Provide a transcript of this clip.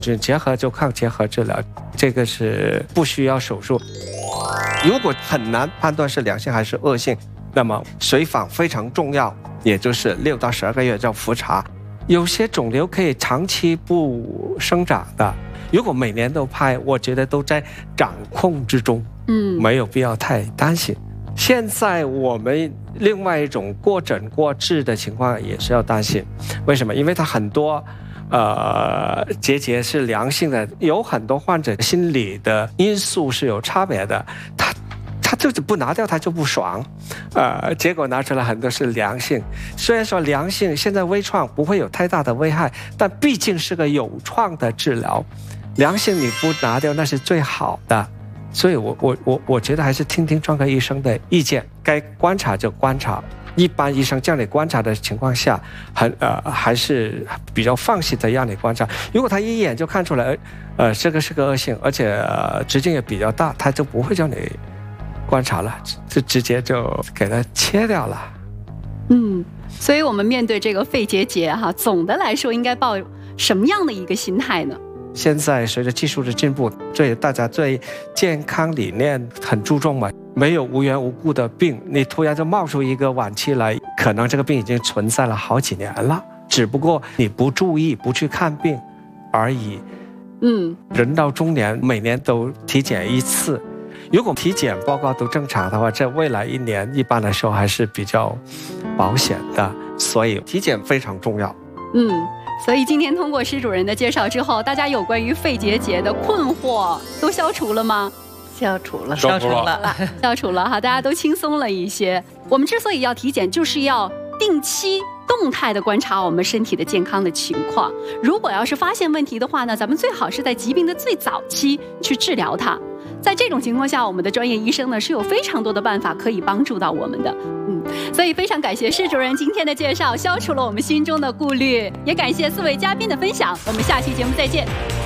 结核就抗结核治疗，这个是不需要手术。如果很难判断是良性还是恶性，那么随访非常重要，也就是6到12个月叫复查。有些肿瘤可以长期不生长的，如果每年都拍，我觉得都在掌控之中，没有必要太担心。现在我们另外一种过诊过治的情况也是要担心，为什么？因为它很多结节是良性的，有很多患者心理的因素是有差别的，他就是不拿掉他就不爽，结果拿出来很多是良性。虽然说良性现在微创不会有太大的危害，但毕竟是个有创的治疗，良性你不拿掉那是最好的。所以我觉得还是听听专科医生的意见，该观察就观察。一般医生叫你观察的情况下，还是比较放心的让你观察。如果他一眼就看出来，这个是个恶性，而且直径也比较大，他就不会叫你观察了，就直接就给它切掉了。 所以我们面对这个肺结节总的来说应该抱什么样的一个心态呢？ 现在随着技术的进步，大家对健康理念很注重嘛，没有无缘无故的病，你突然就冒出一个晚期来，可能这个病已经存在了好几年了，只不过你不注意不去看病而已。人到中年每年都体检1次，如果体检报告都正常的话，这未来1年一般来说还是比较保险的，所以体检非常重要。 所以今天通过施主任的介绍之后，大家有关于肺结节的困惑都消除了吗？ 消除了， 消除了哈，大家都轻松了一些。我们之所以要体检，就是要定期动态的观察我们身体的健康的情况。如果要是发现问题的话呢，咱们最好是在疾病的最早期去治疗它。在这种情况下，我们的专业医生呢是有非常多的办法可以帮助到我们的。所以非常感谢施主任今天的介绍，消除了我们心中的顾虑，也感谢4位嘉宾的分享。我们下期节目再见。